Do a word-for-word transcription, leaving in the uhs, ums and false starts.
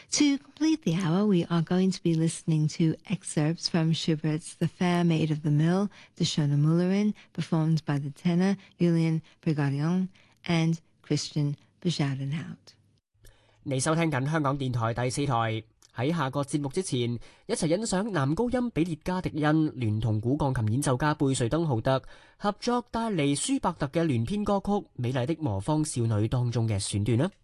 To complete the hour, we are going to be listening to excerpts from Schubert's The Fair Maid of the Mill, Die schöne Müllerin, performed by the tenor Julian Bregarion and Christian Bezuidenhout。 你收聽緊香港電台第四台。喺下個節目之前，一齊欣賞男高音比列加迪恩聯同古鋼琴演奏家貝瑞登浩特合作帶嚟舒伯特嘅聯編歌曲《美麗的磨坊少女》當中嘅選段啦。